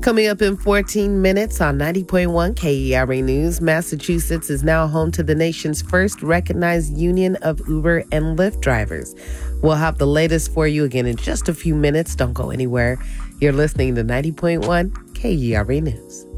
Coming up in 14 minutes on 90.1 KERA News, Massachusetts is now home to the nation's first recognized union of Uber and Lyft drivers. We'll have the latest for you again in just a few minutes. Don't go anywhere. You're listening to 90.1 KERA News.